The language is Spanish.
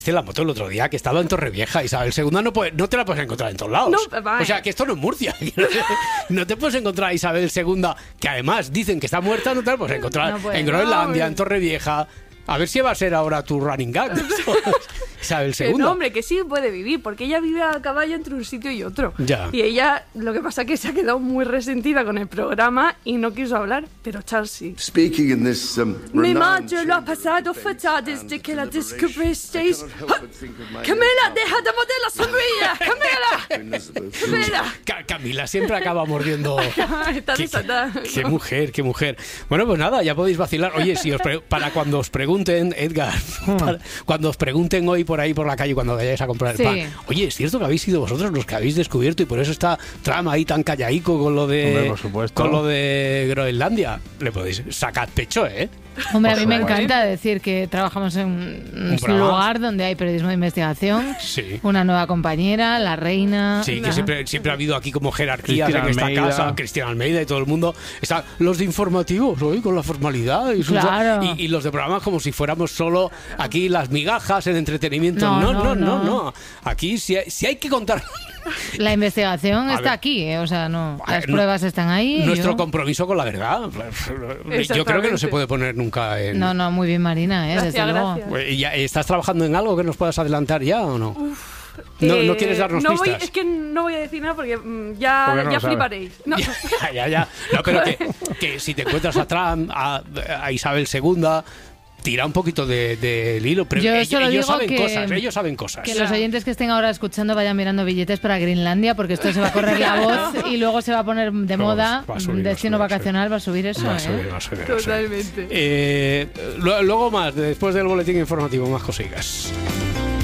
la moto el otro día, que estaba en Torrevieja. Isabel II no te la puedes encontrar en todos lados. No, o sea, que esto no es Murcia. No te puedes encontrar a Isabel II, que además dicen que está muerta, no te la puedes encontrar en Groenlandia, en Torrevieja. A ver si va a ser ahora tu running gag. Isabel II. No, hombre, que sí puede vivir, porque ella vive a caballo entre un sitio y otro. Ya. Y ella, lo que pasa es que se ha quedado muy resentida con el programa y no quiso hablar, pero Charles sí. Mi madre lo ha pasado fatal desde que la descubristeis. Camila, deja de morder la sombrilla. Camila. Camila siempre acaba mordiendo. Está desatada. Qué mujer, qué mujer. Bueno, pues nada, ya podéis vacilar. Oye, si para cuando os pregunten, Edgar, cuando os pregunten hoy por ahí por la calle cuando vayáis a comprar el pan, oye, ¿es cierto que habéis sido vosotros los que habéis descubierto y por eso está Trump ahí tan callaico con lo de Groenlandia? Le podéis sacar pecho, ¿eh? Hombre, a mí me encanta decir que trabajamos en un lugar donde hay periodismo de investigación, una nueva compañera, la reina. Sí, que siempre ha habido aquí como jerarquías en esta casa, Cristina Almeida y todo el mundo. Están los de informativos hoy con la formalidad y los de programas como si fuéramos solo aquí las migajas, el entretenimiento. No. Aquí si hay que contar. La investigación está aquí, o sea, las pruebas están ahí. Nuestro compromiso con la verdad. Yo creo que no se puede poner nunca en... No, muy bien, Marina, desde luego. ¿Estás trabajando en algo que nos puedas adelantar ya o no? ¿No quieres darnos pistas? Es que no voy a decir nada porque ya fliparéis. No. Ya. No, pero que si te encuentras a Trump, a Isabel II... Tira un poquito del hilo, pero ellos saben cosas. Que los oyentes que estén ahora escuchando vayan mirando billetes para Grinlandia, porque esto se va a correr la voz y luego se va a poner de moda. Destino vacacional va a subir eso. Va a subir. Totalmente. Luego más, después del boletín informativo, más cositas.